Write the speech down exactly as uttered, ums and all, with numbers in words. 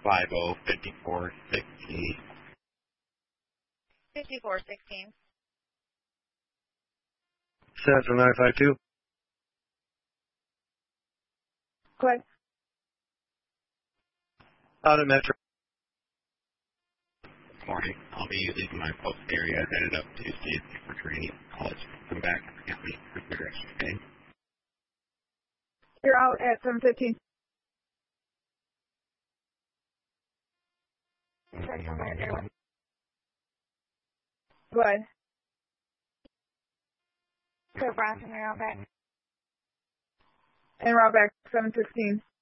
five oh, fifty-four sixteen. fifty-four sixteen. Central nine five two. Go ahead. Out at Metro. Morning. I'll be leaving my post area, headed up to C S C for training. College. Come back. Can't wait for the direction. Okay. You're out at seven fifteen. Go ahead. So Bronson, you're out back. And route back seven sixteen.